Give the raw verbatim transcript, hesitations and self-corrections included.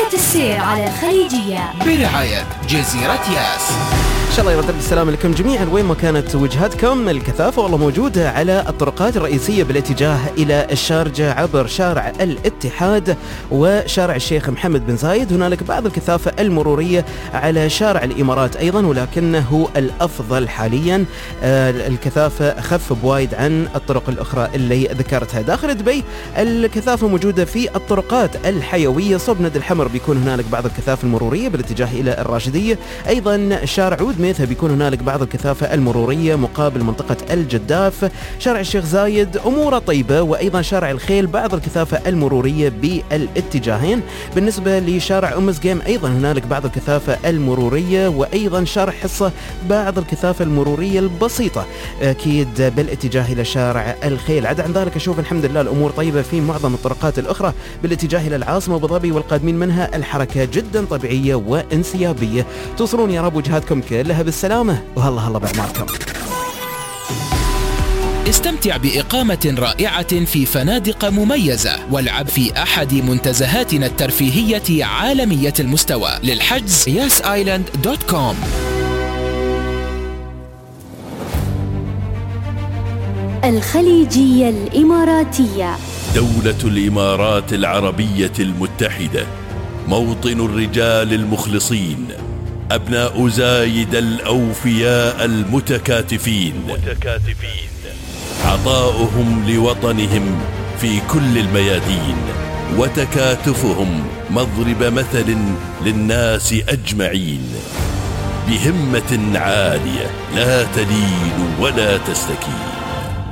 رحلة السير على الخليجية برعاية جزيرة ياس. إن شاء الله يرد بالسلامة لكم جميعا وين ما كانت وجهتكم. الكثافة والله موجودة على الطرقات الرئيسية بالاتجاه إلى الشارجة عبر شارع الاتحاد وشارع الشيخ محمد بن زايد. هنالك بعض الكثافة المرورية على شارع الإمارات أيضا، ولكنه الأفضل حاليا الكثافة أخف بوايد عن الطرق الأخرى اللي ذكرتها. داخل دبي الكثافة موجودة في الطرقات الحيوية. صوب نادي الحمر بيكون هنالك بعض الكثافة المرورية بالاتجاه إلى الراشدية. أيضا شارع عود ميثا بيكون هنالك بعض الكثافة المرورية مقابل منطقة الجداف. شارع الشيخ زايد أموره طيبة، وأيضا شارع الخيل بعض الكثافة المرورية بالاتجاهين. بالنسبة لشارع أم زقيم أيضا هنالك بعض الكثافة المرورية، وأيضا شارع حصة بعض الكثافة المرورية البسيطة أكيد بالاتجاه إلى شارع الخيل. عدا عن ذلك أشوف الحمد لله الأمور طيبة في معظم الطرقات الأخرى بالاتجاه إلى العاصمة أبو ظبي والقادمين منها. الحركة جدا طبيعية وانسيابية. توصلون يا رب وجهاتكم كلها بالسلامة، وهلا هلا بأعماركم. استمتع بإقامة رائعة في فنادق مميزة، والعب في أحد منتزهاتنا الترفيهية عالمية المستوى. للحجز ياس آيلاند دوت كوم. الخليجية الإماراتية، دولة الإمارات العربية المتحدة، موطن الرجال المخلصين، أبناء زايد الأوفياء المتكاتفين متكاتفين عطاؤهم لوطنهم في كل الميادين، وتكاتفهم مضرب مثل للناس أجمعين، بهمة عالية لا تلين ولا تستكين.